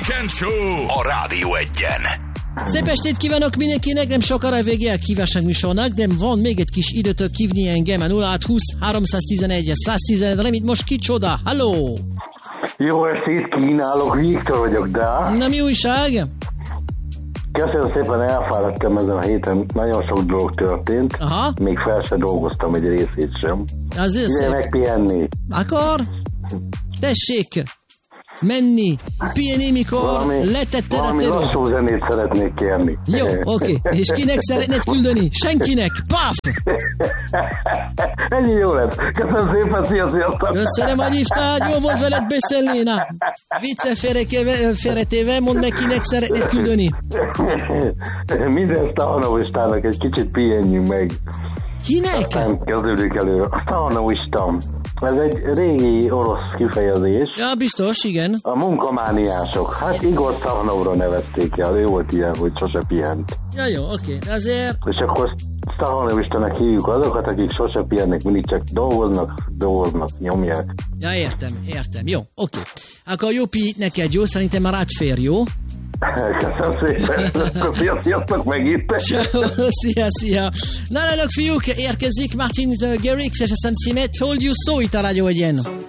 Weekend Show a Rádió Egyen. Szép estét kívánok mindenkinek, nem sokára vége a kívánság műsornak, de van még egy kis időtök hívni engem, 0620 311 110, remít most kicsoda, halló! Jó estét kínálok, Viktor vagyok, de... Na mi újság? Köszönöm szépen, elfáradtam ezen a héten, nagyon sok dolog történt, Aha. Még fel sem dolgoztam egy részét sem. Azért Ide szép. Megpihenni. Akkor? Tessék! Menni, pihenni, mikor letetted a valami terület. lassú zenét szeretnék kérni. Jó, oké. És kinek szeretnéd küldeni? Senkinek. Paf! Ennyi jó lesz. Köszönöm szépen, sziasztok! Köszönöm, hogy hívtál, jó volt veled beszélni. Na, vicce félretéve, mondd meg, kinek szeretnéd küldeni. Minden Stahanovistának egy kicsit pihenjünk meg. Kinek? Aztán kezdődik elő. A Stahanovista. Ez egy régi orosz kifejezés. Ja, biztos, igen. A munkamániások. Hát Igor Stahanovra nevezték el. Ő volt ilyen, hogy sose pihent. Ja, jó, oké. Azért... És akkor Stahanovistanak hívjuk azokat, akik sose pihennek, mindig csak dolgoznak, nyomják. Ja, értem. Jó, oké. Akkor Jópi, neked jó, szerintem már átfér, jó? Köszönöm szépen. Sziasztok megint. Szia. Na, fiúk, érkezik Martin Garrix, és aztán címet Told You So itt a Rádió Egyen.